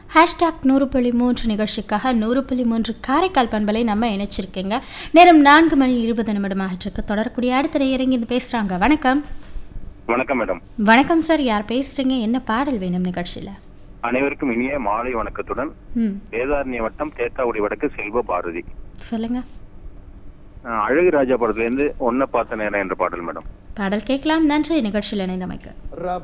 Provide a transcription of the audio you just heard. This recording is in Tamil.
ஹேஷ்டாக் 100.3 நிகழ்ச்சிக்காக 100.3 காரைக்கால் பண்பலை நம்ம இணைச்சிருக்கீங்க. நேரம் 4:20 ஆகிட்டு தொடரக்கூடிய அடுத்த நேரம் இருந்து பேசுறாங்க. வணக்கம். வணக்கம் மேடம். வணக்கம் சார், யார் பேசுறீங்க? என்ன பாடல் வேணும் நிகழ்ச்சியில? அனைவருக்கும் இனிய மாலை வணக்கத்துடன் வேதாரண்ய வட்டம் தேத்தாவுடி வடக்கு செல்வ பாரதி. சொல்லுங்க. அழகு ராஜா படத்துல இருந்து ஒன்ன பார்த்த நேரம் என்ற பாடல் மேடம். பாடல் கேட்கலாம். நன்றி நிகழ்ச்சியில் இணைந்தமைக்கு.